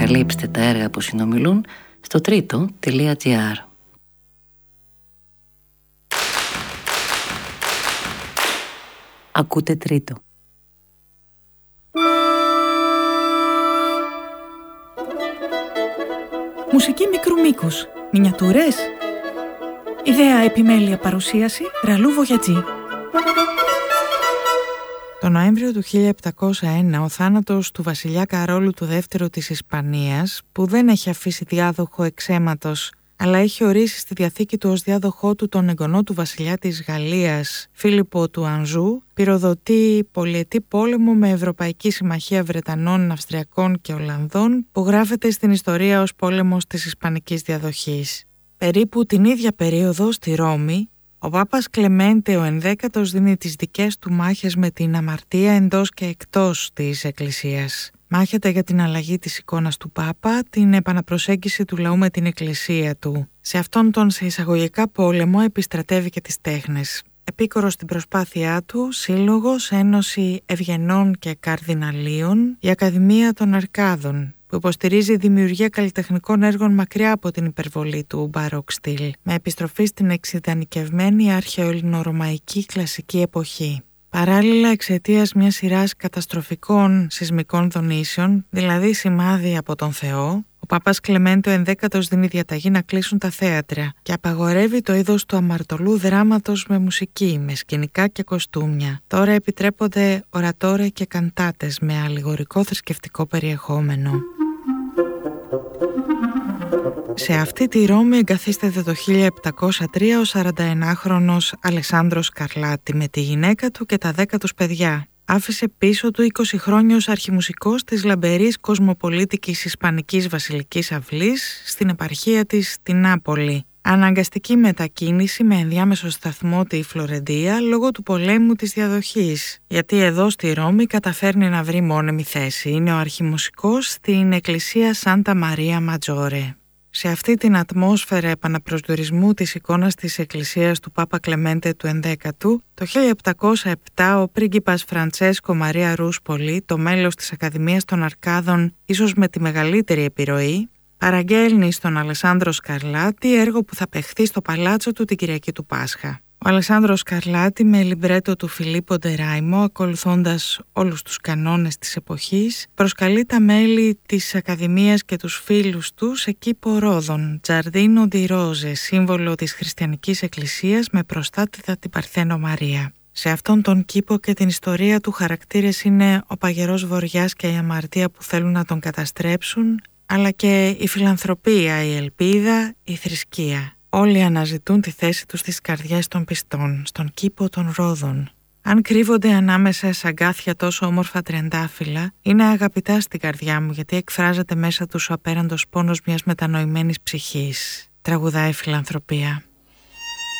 ανακαλύψτε τα έργα που συνομιλούν στο τρίτο.gr. Ακούτε Τρίτο. Μουσική μικρού μήκους. Μινιατούρες. Ιδέα, επιμέλεια, παρουσίαση Ραλού Βογιατζή. Το Νοέμβριο του 1701 ο θάνατος του βασιλιά Καρόλου του δεύτερου της Ισπανίας, που δεν έχει αφήσει διάδοχο εξαίματος, αλλά έχει ορίσει στη διαθήκη του ως διάδοχό του τον εγγονό του βασιλιά της Γαλλίας, Φίλιππο του Ανζού, πυροδοτεί πολυετή πόλεμο με Ευρωπαϊκή Συμμαχία Βρετανών, Αυστριακών και Ολλανδών, που γράφεται στην ιστορία ως πόλεμος της Ισπανικής διαδοχής. Περίπου την ίδια περίοδο στη Ρώμη, ο Πάπας Κλεμέντε ο Ενδέκατος δίνει τις δικές του μάχες με την αμαρτία εντός και εκτός της Εκκλησίας. Μάχεται για την αλλαγή της εικόνας του Πάπα, την επαναπροσέγγιση του λαού με την Εκκλησία του. Σε αυτόν τον σε εισαγωγικά πόλεμο επιστρατεύει και τις τέχνες. Επίκορος στην προσπάθειά του, σύλλογος, Ένωση Ευγενών και Καρδιναλίων, η Ακαδημία των Αρκάδων, που υποστηρίζει δημιουργία καλλιτεχνικών έργων μακριά από την υπερβολή του μπαρόκ στυλ, με επιστροφή στην εξειδανικευμένη αρχαιοελληνορωμαϊκή κλασική εποχή. Παράλληλα, εξαιτίας μιας σειράς καταστροφικών σεισμικών δονήσεων, δηλαδή σημάδι από τον Θεό, ο Πάπας Κλεμέντε ο Ενδέκατος δίνει διαταγή να κλείσουν τα θέατρα και απαγορεύει το είδος του αμαρτωλού δράματος με μουσική, με σκηνικά και κοστούμια. Τώρα επιτρέπονται ορατόρε και καντάτες με αλληγορικό θρησκευτικό περιεχόμενο. Σε αυτή τη Ρώμη εγκαθίσταται το 1703 ο 41χρονος Αλεσάνδρος Σκαρλάτι με τη γυναίκα του και τα 10 τους παιδιά. Άφησε πίσω του 20 χρόνια ως αρχιμουσικός της λαμπερής κοσμοπολίτικης Ισπανικής Βασιλικής Αυλής στην επαρχία της στη Νάπολη. Αναγκαστική μετακίνηση με ενδιάμεσο σταθμό τη Φλωρεντία λόγω του πολέμου της διαδοχής, γιατί εδώ στη Ρώμη καταφέρνει να βρει μόνιμη θέση. Είναι ο αρχιμουσικός στην εκκλησία Σάντα Μαρία Ματζόρε. Σε αυτή την ατμόσφαιρα επαναπροσδιορισμού της εικόνας της εκκλησίας του Πάπα Κλεμέντε του 11ου, το 1707 ο πρίγκιπας Φραντσέσκο Μαρία Ρούσπολη, το μέλος της Ακαδημίας των Αρκάδων, ίσως με τη μεγαλύτερη επιρροή, παραγγέλνει στον Αλεσάνδρο Σκαρλάτι έργο που θα παιχθεί στο παλάτσο του την Κυριακή του Πάσχα. Ο Αλεσάνδρος Σκαρλάτι με λιμπρέτο του Φιλίππο Ντεράιμο, ακολουθώντας όλους τους κανόνες της εποχής, προσκαλεί τα μέλη της Ακαδημίας και τους φίλους του σε κήπο Ρόδων, Τζαρδίνο ντι Ρόζε, σύμβολο της χριστιανικής εκκλησίας με προστάτητα την Παρθένο Μαρία. Σε αυτόν τον κήπο και την ιστορία του χαρακτήρες είναι ο παγερός βοριάς και η αμαρτία που θέλουν να τον καταστρέψουν, αλλά και η φιλανθρωπία, η ελπίδα, η θρησκεία. Όλοι αναζητούν τη θέση τους στις καρδιές των πιστών, στον κήπο των Ρόδων. Αν κρύβονται ανάμεσα σε αγκάθια τόσο όμορφα τριαντάφυλλα, είναι αγαπητά στην καρδιά μου γιατί εκφράζεται μέσα τους ο απέραντος πόνος μιας μετανοημένης ψυχής. Τραγουδάει Φιλανθρωπία.